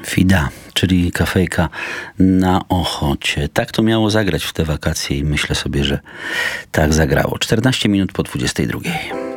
Fida, czyli kafejka na Ochocie. Tak to miało zagrać w te wakacje i myślę sobie, że tak zagrało. 14 minut po 22.